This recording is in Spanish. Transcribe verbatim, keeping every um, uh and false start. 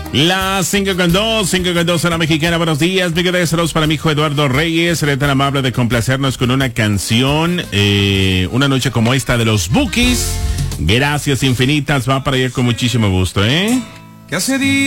Las cinco con dos, cinco con dos en la mexicana. Buenos días, mil gracias, saludos para mi hijo Eduardo Reyes. Seré tan amable de complacernos con una canción, eh, una noche como esta de los Bukis. Gracias infinitas, va para allá con muchísimo gusto, ¿eh? Que hace días